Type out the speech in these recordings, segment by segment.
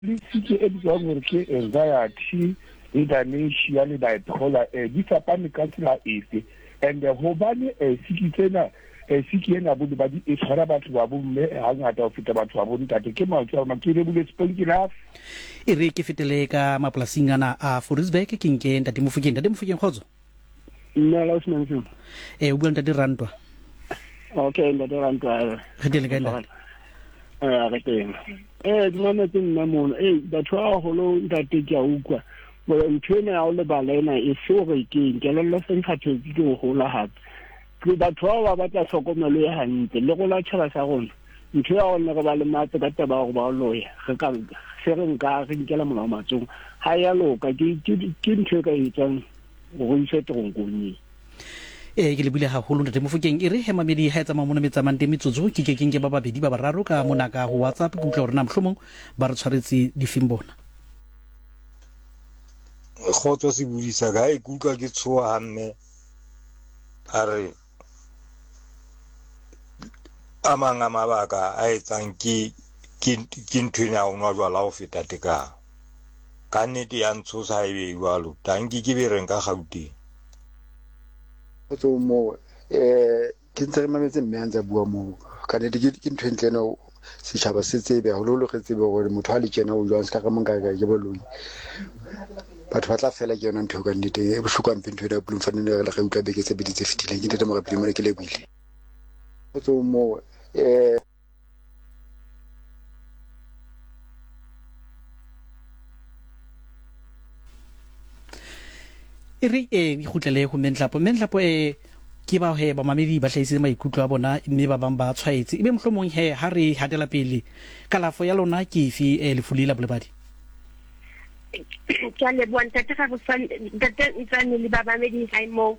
Lisiki e bitswang gore ke anxiety le dementia le bipolar di fapane ka tsela efe and hobane siki tsena siki ena bo ba di tshwara batho ba bomme hangata ho feta batho ba bontate ke matswa a makile bule spongiraf e re ke fetele ka mapolasing ana a Foresburg ke nke ntate Mofokeng kgotso nna la usmanso o bua ntate Rantwa okay ntate Rantwa re dile ka nna re teng dimama tse nna mona batho a holo ntate ke a ukwa ntwena ya o le balena e sore ke nkelelo se nkgathetse ke go la hape ke batho ba batla hlokomelo ya hantle le go la tshaba sa rona ntwe ya ona re ba le matse ka taba go ba loya re ka se re nka re nkela molao matsong ha ya loka ke ntwe ka etsang go ise tronkong ke le bule haholo ntate Mofokeng e re he mamedi ha etsa mamona metsamang te metsotso ke ke ba babedi ba bararo ka monaka go WhatsApp ke utlwa rena mohlomong ba re tshwaretse difimbona khotso se budisa ga e kutlwa ke tshoa hamme a re a manga mabaka a etsang ke nthwena o nwa jwala ho feta tekano ka nnete ya ntshosa e be jwalo tanki ke be reng ka Gauteng so mo ke ntse re mametse mme a ntse bua mo ka nnete ke ntho e ntle no setšhaba se tsebe go lo ge tsebe gore motho a le tsena o jwang se ka mo nka ke boloi batho ba tla fela ke yona ntho ka nnete e bohlokwa mpe ntho ya bulong fanele re ga utlwa beke tse bedi tse fetileng ke ntete mo ga pele ke le buile so mo e re di khutlele go menhlapo ke ba he ba mamedi ba hlaisitse maikutlo a bona mme ba bang ba tshwaetse ebe mohlomong he ha re hatela pele kalafo ya lona ke efe lefulila bolebadi ke le bua ntate ga go ntsane le ba mamedi ha mo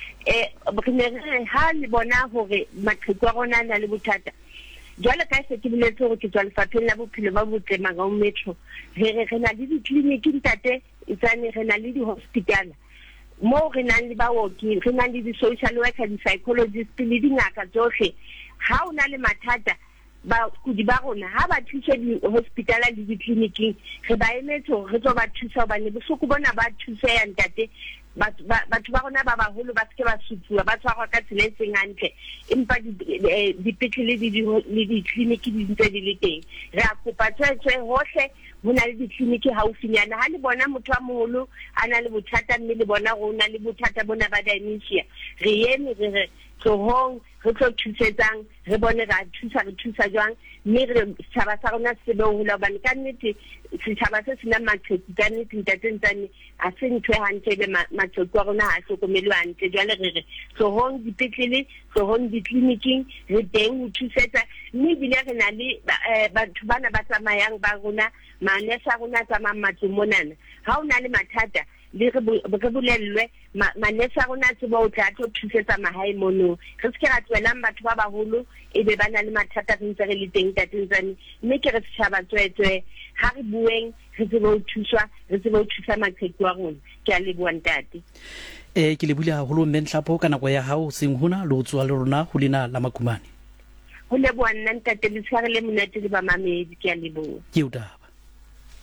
ha le bona hore maqheku a rona na le bothata jwale ka se ke boletse gore ke tswa lefapheng la bophelo ba botle Mangaung Metro re na le ditleliniki ntate itsane re na le di-hospital mo re nang le baoki re nang le di-social worker di-psychologist le dingaka tsohle ha o na le mathata ba kudi ba rona ha ba thusa di-hospital le di-clinic re ba emetse re tlo ba thusa hobane bosoko bona ba thusa ya ntate batho ba rona ba baholo ba se ba sutsuwa ba tshwarwa ka tsela e seng hantle empa dipetlele le di-clinic di ntse di le teng re a kopa tswetswe hohle ho na le di-clinic haufinyana ha le bona motho a moholo a na le bothata mme le bona go na le bothata bona ba dementia re eme re tlohong re tlo thusetsang re bone re thusa jwang mme re setjhaba sa rona se be hola hobane ka nnete setjhaba se sena maqheku ka nnete ntatentsane a se ntho e hantle le maqheku a rona ha hlokomelwe hantle jwale re tlohong dipetlele tlohong ditleliniking re teng ho thusetsa mme bile re na le batho bana ba tsamayang ba rona manese a rona tsamayang matlong monana ha o na le mathata le re bolellwe manese a rona tse ba o tla tlo thusetsa mahae mono re se ke ra tswelang batho ba baholo e be ba na le mathata re ntse re le teng tatentsane mme ke re setjhaba tswetswe ha re bueng re tsebe ho thusa maqheku a rona ke a leboha ntate ke le bule haholo menhlapo ka nako ya hao seng hona le utswa le rona ho lena la makumane ho leboha nna ntate le tshwarele monate le ba mamedi ke a leboha ke utaba